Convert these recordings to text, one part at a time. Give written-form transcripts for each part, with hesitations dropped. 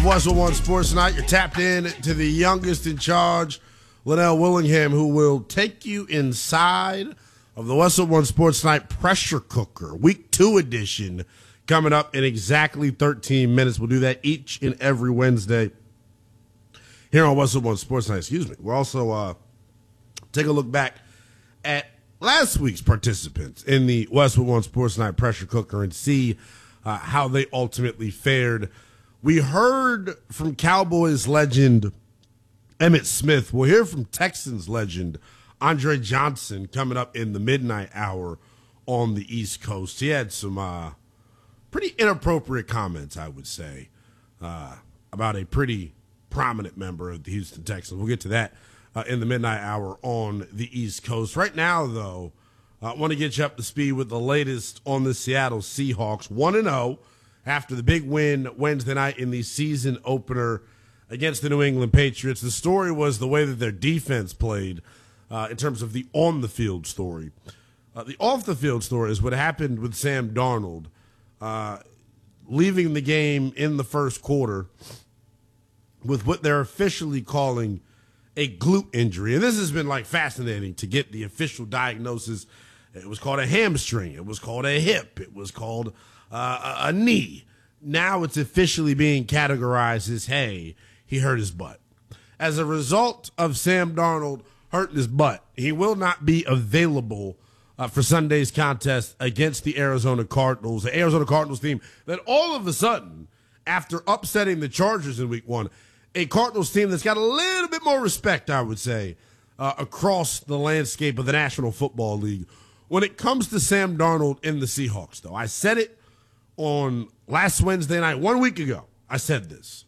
Westwood One Sports Night. You're tapped in to the youngest in charge, Linnell Willingham, who will take you inside of the Westwood One Sports Night Pressure Cooker, Week 2 edition, coming up in exactly 13 minutes. We'll do that each and every Wednesday here on Westwood One Sports Night. We'll also take a look back at last week's participants in the Westwood One Sports Night Pressure Cooker and see how they ultimately fared. We heard from Cowboys legend Emmitt Smith. We'll hear from Texans legend Andre Johnson coming up in the midnight hour on the East Coast. He had some pretty inappropriate comments, I would say, about a pretty prominent member of the Houston Texans. We'll get to that in the midnight hour on the East Coast. Right now, though, I want to get you up to speed with the latest on the Seattle Seahawks. 1-0 after the big win Wednesday night in the season opener against the New England Patriots. The story was the way that their defense played in terms of the on-the-field story. The off-the-field story is what happened with Sam Darnold leaving the game in the first quarter with what they're officially calling a glute injury. And this has been fascinating to get the official diagnosis. It was called a hamstring. It was called a hip. It was called a knee. Now it's officially being categorized as, hey, he hurt his butt. As a result of Sam Darnold hurting his butt, he will not be available for Sunday's contest against the Arizona Cardinals. The Arizona Cardinals team that all of a sudden, after upsetting the Chargers in week 1, a Cardinals team that's got a little bit more respect, I would say, across the landscape of the National Football League. When it comes to Sam Darnold and the Seahawks, though, I said it on last Wednesday night, 1 week ago. I said this.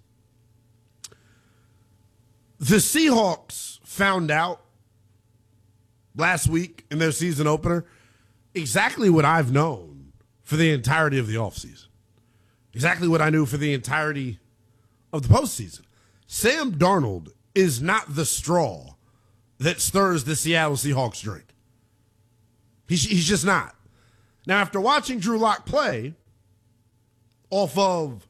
The Seahawks found out last week in their season opener exactly what I've known for the entirety of the offseason. Exactly what I knew for the entirety of the postseason. Sam Darnold is not the straw that stirs the Seattle Seahawks drink. He's just not. Now, after watching Drew Lock play off of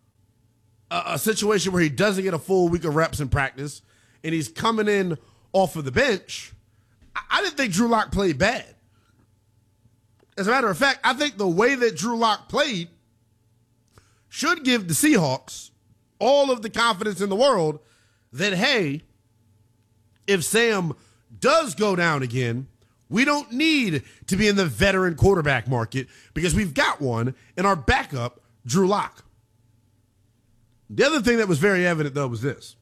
a situation where he doesn't get a full week of reps in practice and he's coming in off of the bench, I didn't think Drew Lock played bad. As a matter of fact, I think the way that Drew Lock played should give the Seahawks all of the confidence in the world that, hey, if Sam does go down again, we don't need to be in the veteran quarterback market because we've got one in our backup, Drew Lock. The other thing that was very evident, though, was this.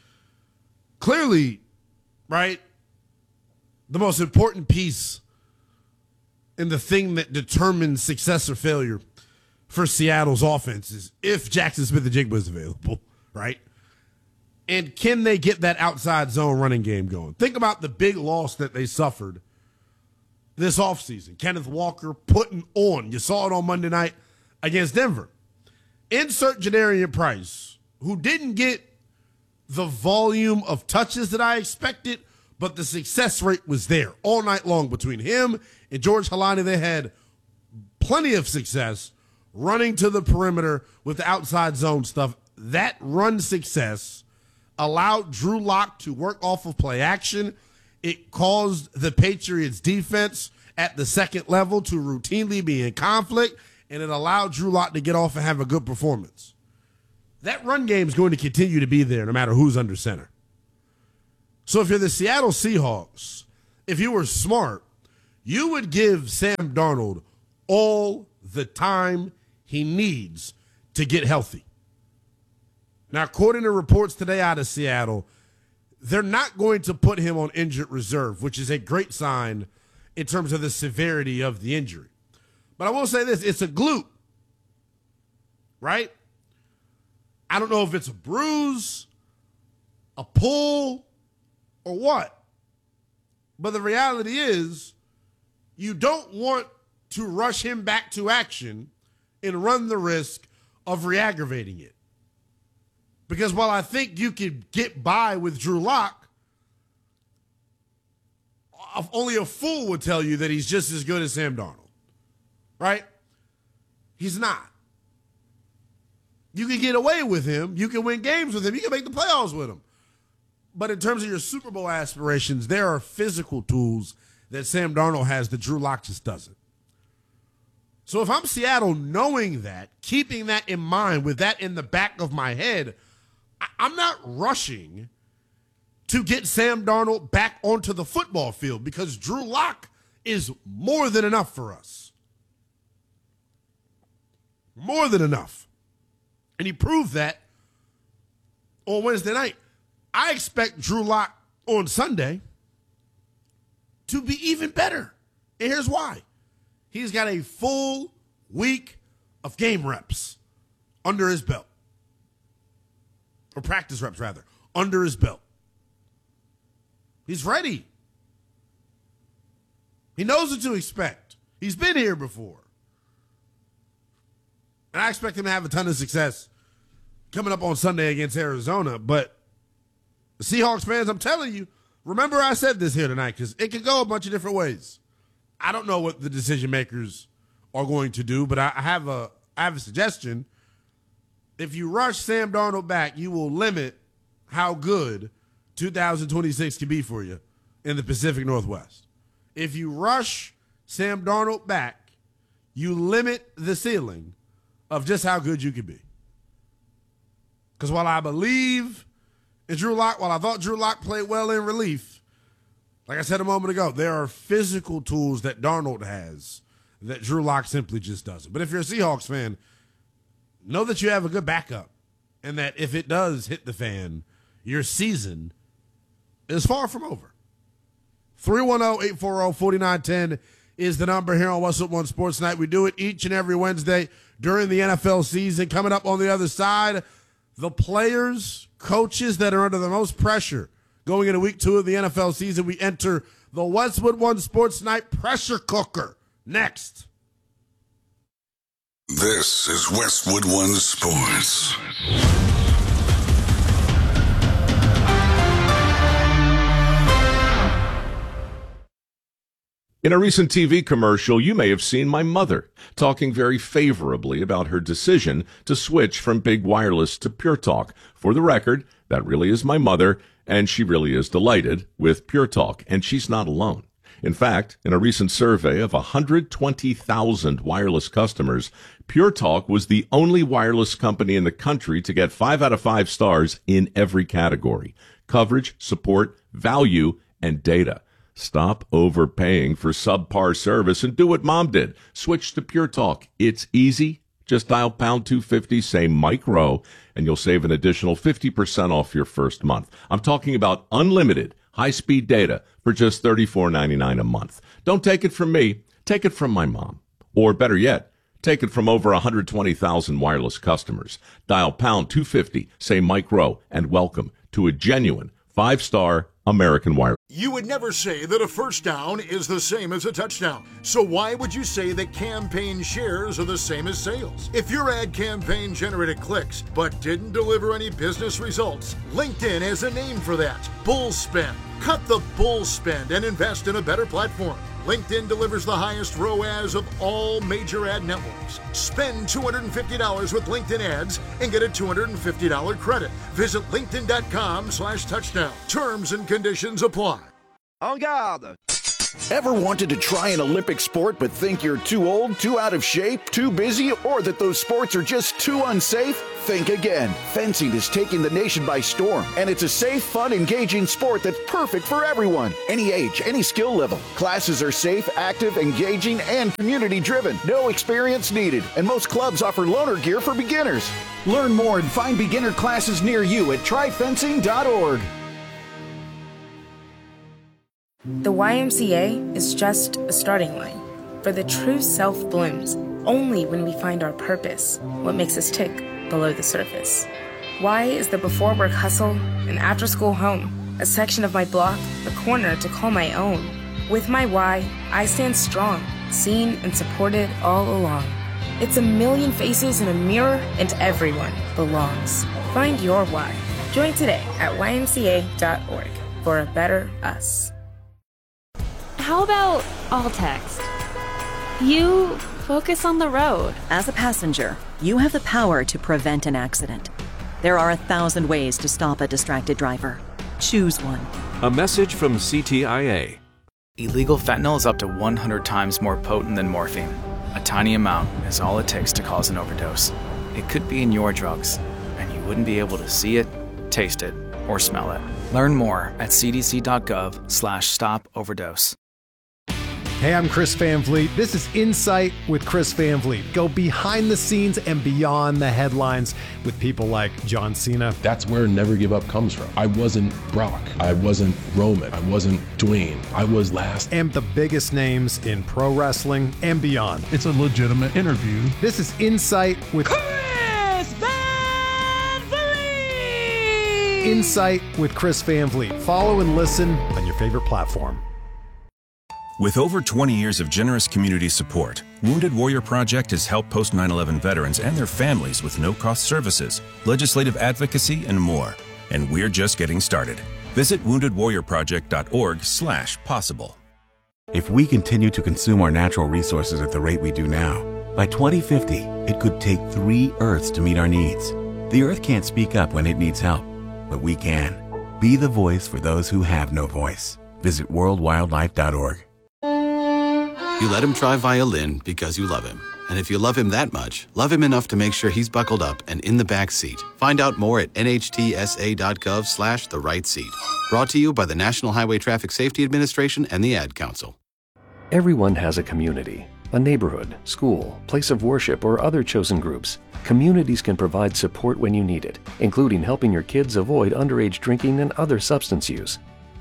Clearly, right, the most important piece and the thing that determines success or failure for Seattle's offense is if Jackson Smith-Njigba is available, right? And can they get that outside zone running game going? Think about the big loss that they suffered this offseason. Kenneth Walker putting on. You saw it on Monday night against Denver. Insert Jadarian Price, who didn't get the volume of touches that I expected, but the success rate was there all night long between him and George Halani. They had plenty of success running to the perimeter with the outside zone stuff. That run success allowed Drew Lock to work off of play action. It caused the Patriots defense at the second level to routinely be in conflict, and it allowed Drew Lock to get off and have a good performance. That run game is going to continue to be there no matter who's under center. So if you're the Seattle Seahawks, if you were smart, you would give Sam Darnold all the time he needs to get healthy. Now, according to reports today out of Seattle, they're not going to put him on injured reserve, which is a great sign in terms of the severity of the injury. But I will say this, it's a glute, right? I don't know if it's a bruise, a pull, or what. But the reality is you don't want to rush him back to action and run the risk of re-aggravating it. Because while I think you could get by with Drew Lock, only a fool would tell you that he's just as good as Sam Darnold, right? He's not. You can get away with him. You can win games with him. You can make the playoffs with him. But in terms of your Super Bowl aspirations, there are physical tools that Sam Darnold has that Drew Lock just doesn't. So if I'm Seattle, knowing that, keeping that in mind, with that in the back of my head, I'm not rushing to get Sam Darnold back onto the football field because Drew Lock is more than enough for us. More than enough. And he proved that on Wednesday night. I expect Drew Lock on Sunday to be even better. And here's why. He's got a full week of game reps under his belt. Or practice reps, rather, under his belt. He's ready. He knows what to expect. He's been here before. And I expect him to have a ton of success coming up on Sunday against Arizona. But Seahawks fans, I'm telling you, remember I said this here tonight because it could go a bunch of different ways. I don't know what the decision makers are going to do, but I have a suggestion. If you rush Sam Darnold back, you will limit how good 2026 can be for you in the Pacific Northwest. If you rush Sam Darnold back, you limit the ceiling of just how good you can be. Because while I believe in Drew Lock, while I thought Drew Lock played well in relief, like I said a moment ago, there are physical tools that Darnold has that Drew Lock simply just doesn't. But if you're a Seahawks fan, know that you have a good backup and that if it does hit the fan, your season is far from over. 310-840-4910 is the number here on What's Up One Sports Night. We do it each and every Wednesday during the NFL season. Coming up on the other side, the players, coaches that are under the most pressure going into week 2 of the NFL season. We enter the Westwood One Sports Night pressure cooker next. This is Westwood One Sports. In a recent TV commercial, you may have seen my mother talking very favorably about her decision to switch from Big Wireless to Pure Talk. For the record, that really is my mother, and she really is delighted with Pure Talk, and she's not alone. In fact, in a recent survey of 120,000 wireless customers, Pure Talk was the only wireless company in the country to get 5 out of 5 stars in every category: coverage, support, value, and data. Stop overpaying for subpar service and do what Mom did. Switch to Pure Talk. It's easy. Just dial pound 250, say Mike Rowe, and you'll save an additional 50% off your first month. I'm talking about unlimited high-speed data for just $34.99 a month. Don't take it from me. Take it from my mom. Or better yet, take it from over 120,000 wireless customers. Dial pound 250, say Mike Rowe, and welcome to a genuine 5-star American Wireless. You would never say that a first down is the same as a touchdown. So why would you say that campaign shares are the same as sales? If your ad campaign generated clicks but didn't deliver any business results, LinkedIn has a name for that: bull spend. Cut the bull spend and invest in a better platform. LinkedIn delivers the highest ROAS of all major ad networks. Spend $250 with LinkedIn ads and get a $250 credit. Visit linkedin.com/touchdown. Terms and conditions apply. En garde! Ever wanted to try an Olympic sport but think you're too old, too out of shape, too busy, or that those sports are just too unsafe? Think again. Fencing is taking the nation by storm, and it's a safe, fun, engaging sport that's perfect for everyone. Any age, any skill level. Classes are safe, active, engaging, and community-driven. No experience needed, and most clubs offer loaner gear for beginners. Learn more and find beginner classes near you at tryfencing.org. The YMCA is just a starting line, for the true self blooms only when we find our purpose, what makes us tick below the surface. Y is the before work hustle, an after school home, a section of my block, a corner to call my own. With my Y, I stand strong, seen and supported all along. It's a million faces in a mirror, and everyone belongs. Find your Y. Join today at ymca.org for a better us. How about all text? You Focus on the road. As a passenger, you have the power to prevent an accident. There are 1,000 ways to stop a distracted driver. Choose one. A message from CTIA. Illegal fentanyl is up to 100 times more potent than morphine. A tiny amount is all it takes to cause an overdose. It could be in your drugs, and you wouldn't be able to see it, taste it, or smell it. Learn more at cdc.gov/stop-overdose. Hey, I'm Chris Van Vliet. This is Insight with Chris Van Vliet. Go behind the scenes and beyond the headlines with people like John Cena. That's where Never Give Up comes from. I wasn't Brock. I wasn't Roman. I wasn't Dwayne. I was last. And the biggest names in pro wrestling and beyond. It's a legitimate interview. This is Insight with Chris Van Vliet. Insight with Chris Van Vliet. Follow and listen on your favorite platform. With over 20 years of generous community support, Wounded Warrior Project has helped post 9/11 veterans and their families with no-cost services, legislative advocacy, and more. And we're just getting started. Visit woundedwarriorproject.org/possible. If we continue to consume our natural resources at the rate we do now, by 2050, it could take 3 Earths to meet our needs. The Earth can't speak up when it needs help, but we can. Be the voice for those who have no voice. Visit worldwildlife.org. You let him try violin because you love him. And if you love him that much, love him enough to make sure he's buckled up and in the back seat. Find out more at nhtsa.gov/the-right-seat. Brought to you by the National Highway Traffic Safety Administration and the Ad Council. Everyone has a community, a neighborhood, school, place of worship, or other chosen groups. Communities can provide support when you need it, including helping your kids avoid underage drinking and other substance use.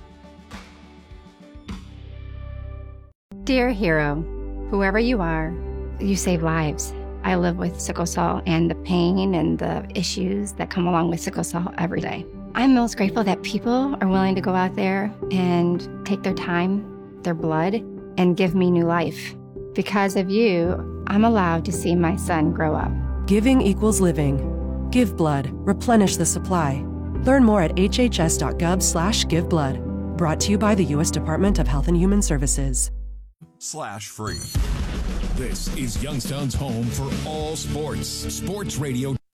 Dear hero, whoever you are, you save lives. I live with sickle cell and the pain and the issues that come along with sickle cell every day. I'm most grateful that people are willing to go out there and take their time, their blood, and give me new life. Because of you, I'm allowed to see my son grow up. Giving equals living. Give blood. Replenish the supply. Learn more at hhs.gov/giveblood. Brought to you by the U.S. Department of Health and Human Services. /free. This is Youngstown's home for all sports. Sports Radio.